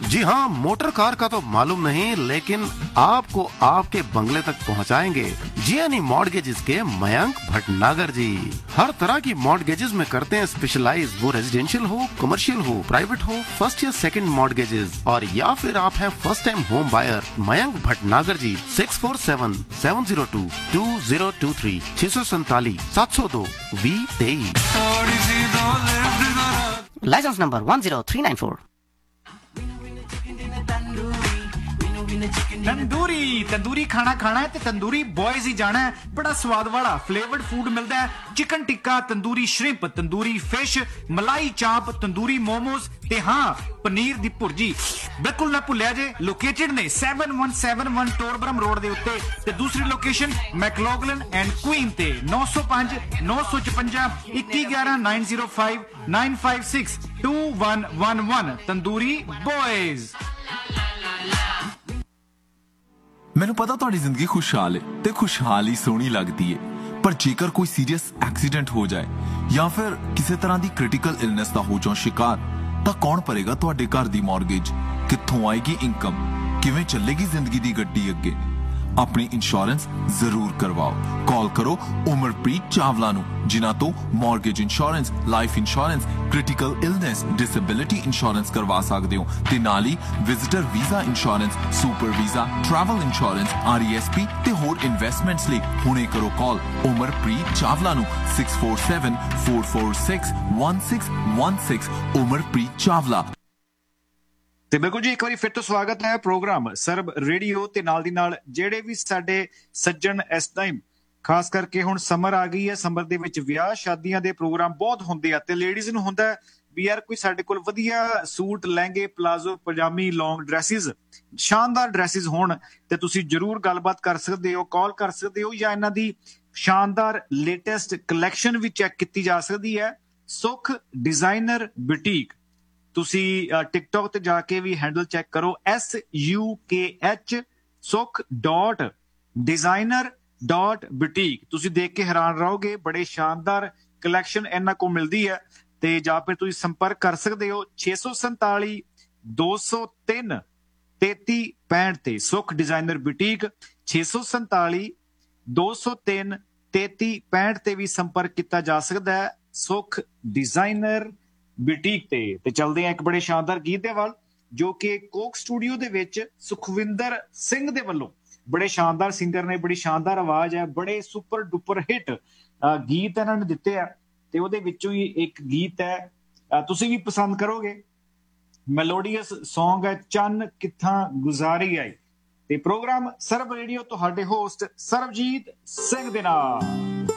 जी हाँ, motor car का तो मालूम नहीं, लेकिन आपको आपके बंगले तक पहुँचाएंगे जीएनई मॉर्टगेजेस के मयंक भटनागर जी। हर तरह की मॉर्टगेजेस में करते हैं स्पेशलाइज, वो रेजिडेंशियल हो, कमर्शियल हो, प्राइवेट हो, फर्स्ट या सेकंड मॉर्टगेजेस, और या फिर आप हैं first time home buyer. Mayank Bhatnagar जी 6477022023 647-702-2023। Licence number 10394। तंदूरी खाना खाना है ते तंदूरी बॉयज ही जाना है। बड़ा स्वाद वाला फ्लेवर्ड फूड मिलता है। Chicken tikka, tandoori shrimp, tandoori fish, मलाई चाप, तंदूरी मोमोज ते हाँ पनीर दी भुर्जी। बिल्कुल ना भुल्लिया जे लोकेटेड ने 7171 टोरबरम रोड दे उत्ते ते दूसरी लोकेशन मैकलॉगलन एंड क्वीन ते 905 955 2111 905 956 2111 तंदूरी बॉयज। ਮੈਨੂੰ ਪਤਾ ਤੁਹਾਡੀ ਜ਼ਿੰਦਗੀ ਖੁਸ਼ਹਾਲ ਹੈ ਤੇ ਖੁਸ਼ਹਾਲੀ ਸੋਹਣੀ ਲੱਗਦੀ ਹੈ, ਪਰ ਜੇਕਰ ਕੋਈ ਸੀਰੀਅਸ ਐਕਸੀਡੈਂਟ ਹੋ ਜਾਏ ਜਾਂ ਫਿਰ ਕਿਸੇ ਤਰ੍ਹਾਂ ਦੀ ਕ੍ਰਿਟੀਕਲ ਇਲਨੈਸ ਦਾ ਹੋ ਜਾਓ ਸ਼ਿਕਾਰ, ਤਾਂ ਕੌਣ ਭਰੇਗਾ ਤੁਹਾਡੇ ਘਰ ਦੀ ਮੌਰਗੇਜ? ਕਿੱਥੋਂ ਆਏਗੀ ਇਨਕਮ? ਕਿਵੇਂ ਚੱਲੇਗੀ ਜ਼ਿੰਦਗੀ ਦੀ ਗੱਡੀ ਅੱਗੇ? ਆਪਣੀ ਇੰਸ਼ੋਰੈਂਸ ਜ਼ਰੂਰ ਕਰਵਾਓ। ਕਾਲ ਕਰੋ ਉਮਰਪ੍ਰੀਤ ਚਾਵਲਾ ਨੂੰ, ਜਿਨ੍ਹਾਂ ਤੋਂ mortgage insurance, life insurance, critical illness, disability insurance ਕਰਵਾ ਸਕਦੇ ਹੋ ਤੇ ਨਾਲ ਹੀ visitor visa insurance, super visa, travel insurance, RESP ਤੇ ਹੋਰ ਇਨਵੈਸਟਮੈਂਟਸ ਲਈ ਹੁਣੇ ਕਰੋ ਕਾਲ ਉਮਰਪ੍ਰੀਤ ਚਾਵਲਾ ਨੂੰ 6474461616 ਉਮਰਪ੍ਰੀਤ ਚਾਵਲਾ। ਤੇ ਬਿਲਕੁਲ ਜੀ, ਇੱਕ ਵਾਰੀ ਫਿਰ ਤੋਂ ਸਵਾਗਤ ਹੈ ਪ੍ਰੋਗਰਾਮ ਸਰਬ ਰੇਡੀਓ ਤੇ ਨਾਲ ਦੀ ਨਾਲ ਜਿਹੜੇ ਵੀ ਸਾਡੇ ਸੱਜਣ ਇਸ ਟਾਈਮ, ਖਾਸ ਕਰਕੇ ਹੁਣ ਸਮਰ ਆ ਗਈ ਹੈ, ਸਮਰ ਦੇ ਵਿੱਚ ਵਿਆਹ ਸ਼ਾਦੀਆਂ ਦੇ ਪ੍ਰੋਗਰਾਮ ਬਹੁਤ ਹੁੰਦੇ ਆ ਤੇ ਲੇਡੀਜ਼ ਨੂੰ ਹੁੰਦਾ ਵੀ ਯਾਰ ਕੋਈ ਸਾਡੇ ਕੋਲ ਵਧੀਆ ਸੂਟ, ਲਹਿੰਗੇ, ਪਲਾਜ਼ੋ, ਪਜਾਮੀ, ਲੌਂਗ ਡਰੈਸਿਸ, ਸ਼ਾਨਦਾਰ ਡਰੈਸਿਸ ਹੋਣ ਤੇ ਤੁਸੀਂ ਜ਼ਰੂਰ ਗੱਲਬਾਤ ਕਰ ਸਕਦੇ ਹੋ, ਕਾਲ ਕਰ ਸਕਦੇ ਹੋ, ਜਾਂ ਇਹਨਾਂ ਦੀ ਸ਼ਾਨਦਾਰ ਲੇਟੈਸਟ ਕਲੈਕਸ਼ਨ ਵੀ ਚੈੱਕ ਕੀਤੀ ਜਾ ਸਕਦੀ ਹੈ। ਸੁਖ ਡਿਜ਼ਾਈਨਰ ਬੁਟੀਕ, ਤੁਸੀਂ ਟਿਕਟੋਕ ਤੇ ਜਾ ਕੇ ਵੀ ਹੈਂਡਲ ਚੈੱਕ ਕਰੋ, SUKH sukh.designer.boutique। ਤੁਸੀਂ ਦੇਖ ਕੇ ਹੈਰਾਨ ਰਹੋਗੇ, ਬੜੇ ਸ਼ਾਨਦਾਰ ਕਲੈਕਸ਼ਨ ਇਹਨਾਂ ਕੋਲ ਮਿਲਦੀ ਹੈ। ਤੇ ਜਾਂ ਫਿਰ ਤੁਸੀਂ ਸੰਪਰਕ ਕਰ ਸਕਦੇ ਹੋ 647 203 3365 ਤੇ ਸੁਖ ਡਿਜ਼ਾਈਨਰ ਬੁਟੀਕ 647 203 3365 ਤੇ ਵੀ ਸੰਪਰਕ ਕੀਤਾ ਜਾ ਸਕਦਾ ਹੈ ਸੁਖ ਡਿਜ਼ਾਈਨਰ ਬੁਟੀਕ ਤੇ ਚੱਲਦੇ ਆ ਇੱਕ ਬੜੇ ਸ਼ਾਨਦਾਰ ਗੀਤ ਦੇ ਵੱਲ, ਜੋ ਕਿ ਕੋਕ ਸਟੂਡੀਓ ਦੇ ਵਿੱਚ ਸੁਖਵਿੰਦਰ ਸਿੰਘ ਦੇ ਵੱਲੋਂ, ਬੜੇ ਸ਼ਾਨਦਾਰ ਸਿੰਗਰ ਨੇ, ਬੜੀ ਸ਼ਾਨਦਾਰ ਆਵਾਜ਼ ਹੈ, ਬੜੇ ਸੁਪਰ ਡੁਪਰ ਹਿੱਟ ਗੀਤ ਇਹਨਾਂ ਨੇ ਦਿੱਤੇ ਆ ਤੇ ਉਹਦੇ ਵਿੱਚੋਂ ਹੀ ਇੱਕ ਗੀਤ ਹੈ, ਤੁਸੀਂ ਵੀ ਪਸੰਦ ਕਰੋਗੇ, ਮੈਲੋਡੀਅਸ ਸੌਂਗ ਹੈ, ਚੰਨ ਕਿੱਥਾਂ ਗੁਜ਼ਾਰੀ ਆਈ। ਤੇ ਪ੍ਰੋਗਰਾਮ ਸਰਬ ਰੇਡੀਓ ਤੁਹਾਡੇ ਹੋਸਟ ਸਰਬਜੀਤ ਸਿੰਘ ਦੇ ਨਾਲ।